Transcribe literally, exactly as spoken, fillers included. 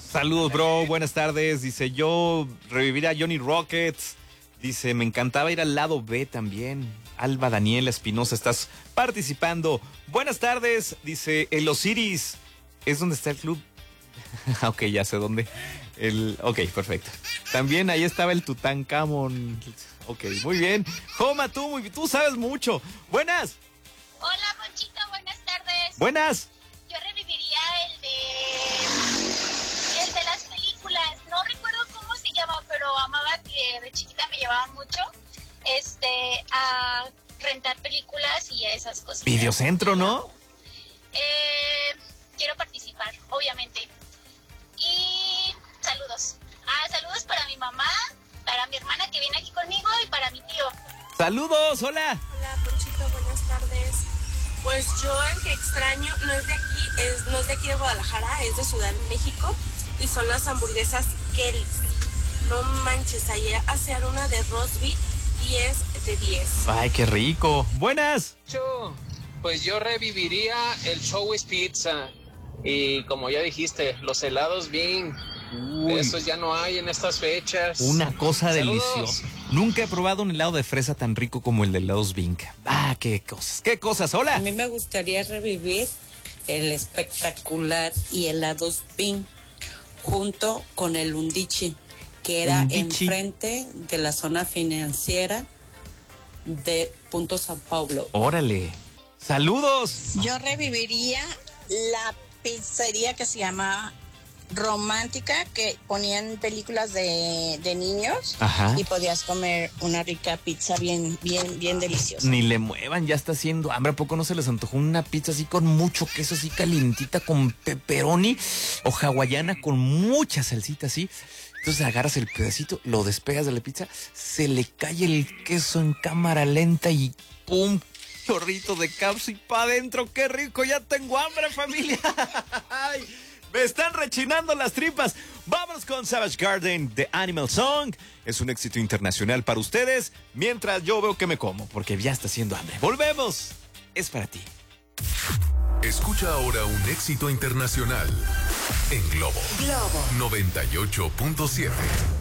Saludos, bro. Buenas tardes. Dice, yo reviviría a Johnny Rockets. Dice, me encantaba ir al lado B también. Alba Daniela Espinosa, estás participando. Buenas tardes. Dice, el Osiris. ¿Es donde está el club? Ok, ya sé dónde. El, ok, perfecto. También ahí estaba el Tutankamón. Ok, muy bien. Joma, tú, muy, tú sabes mucho. Buenas. Hola, Ponchito, buenas tardes. Buenas. Yo reviviría el de... el de las películas. No recuerdo cómo se llama, pero amaba que de chiquita me llevaban mucho este, a rentar películas y a esas cosas. Videocentro, ¿no? Eh, quiero participar, obviamente. Y saludos. Ah, saludos para mi mamá, para mi hermana que viene aquí conmigo y para mi tío. Saludos, hola. Hola, Ponchito, buenas tardes. Pues yo el que extraño no es de aquí, es, no es de aquí de Guadalajara, es de Ciudad de México y son las hamburguesas Kelly's. No manches, ayer hacían una de roast beef diez de diez. Ay, qué rico. Buenas. Pues yo reviviría el Showbiz Pizza y como ya dijiste, los helados Bing. Uy. Esos ya no hay en estas fechas. Una cosa Saludos. deliciosa. Nunca he probado un helado de fresa tan rico como el de helados Bing. Ah, qué cosas, qué cosas. Hola. A mí me gustaría revivir el espectacular y helados Bing junto con el Undici, que era Undici. enfrente de la zona financiera de Punto San Paulo. Órale. Saludos. Yo reviviría la pizzería que se llama Romántica, que ponían películas de, de niños. Ajá. Y podías comer una rica pizza bien, bien, bien deliciosa. Ni le muevan, ya está haciendo hambre. ¿A poco no se les antojó una pizza así con mucho queso, así calientita, con pepperoni o hawaiana con mucha salsita así? Entonces agarras el pedacito, lo despegas de la pizza, se le cae el queso en cámara lenta y ¡pum! Chorrito de capsu y pa' adentro. ¡Qué rico! ¡Ya tengo hambre, familia! ¡Ay! Me están rechinando las tripas. Vámonos con Savage Garden, The Animal Song. Es un éxito internacional para ustedes, mientras yo veo que me como, porque ya está haciendo hambre. Volvemos. Es para ti. Escucha ahora un éxito internacional en Globo. Globo noventa y ocho punto siete.